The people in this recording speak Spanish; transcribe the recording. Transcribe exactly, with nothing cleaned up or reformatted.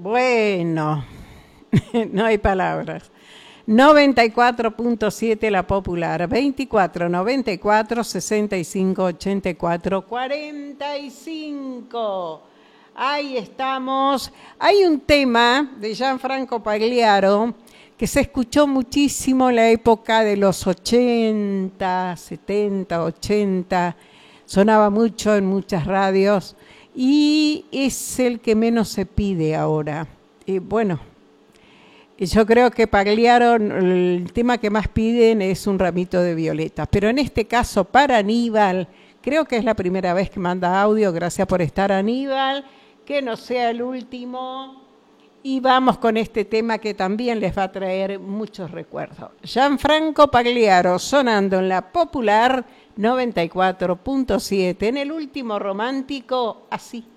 Bueno, no hay palabras. noventa y cuatro punto siete La Popular, veinticuatro noventa y cuatro sesenta y cinco ochenta y cuatro cuarenta y cinco. Ahí estamos. Hay un tema de Gianfranco Pagliaro que se escuchó muchísimo en la época de los ochenta, setenta, ochenta. Sonaba mucho en muchas radios y es el que menos se pide ahora. Y bueno, yo creo que Pagliaro, el tema que más piden es Un ramito de violetas, pero en este caso para Aníbal, creo que es la primera vez que manda audio, gracias por estar Aníbal, que no sea el último, y vamos con este tema que también les va a traer muchos recuerdos. Gianfranco Pagliaro sonando en La Popular noventa y cuatro punto siete, en el último romántico, así.